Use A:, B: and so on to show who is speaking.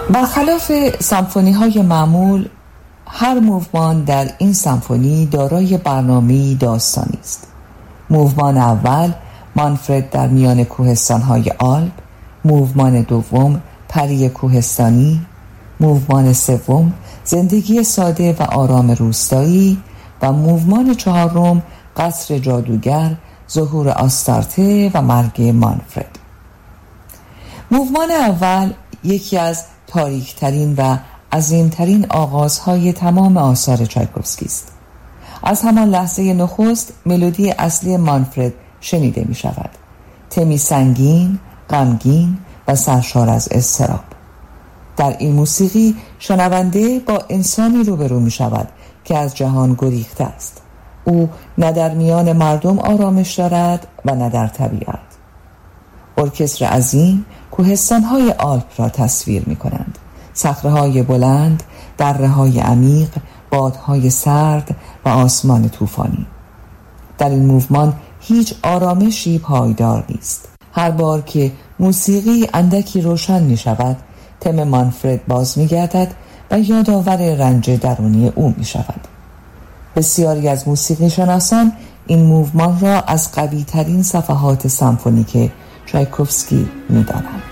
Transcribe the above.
A: برخلاف سمفونی‌های معمول، هر موومان در این سمفونی دارای برنامه‌ای داستانی است. موومان اول، مانفرد در میان کوهستان‌های آلپ. موومان دوم، پری کوهستانی. موومان سوم، زندگی ساده و آرام روستایی. و موومان چهارم، قصر جادوگر، ظهور آستارته و مرگ مانفرد. موومان اول یکی از تاریک‌ترین و عظیم‌ترین آغازهای تمام آثار چایکوفسکی است. از همان لحظه نخست ملودی اصلی مانفرد شنیده می شود. تمی سنگین، غمگین و سرشار از اضطراب. در این موسیقی شنونده با انسانی روبرو می شود که از جهان گریخته است. او نه در میان مردم آرامش دارد و نه در طبیعت. ارکستر عظیم کوهستان‌های آلپ را تصویر می کنند. صخره‌های بلند، دره‌های عمیق، بادهای سرد و آسمان طوفانی. در این موومان هیچ آرامشی پایدار نیست. هر بار که موسیقی اندکی روشن می شود، تم مانفرد باز می گردد و یادآور رنج درونی او می شود. بسیاری از موسیقی شناسان این موومان را از قوی ترین صفحات سمفونیک چایکوفسکی می دانند.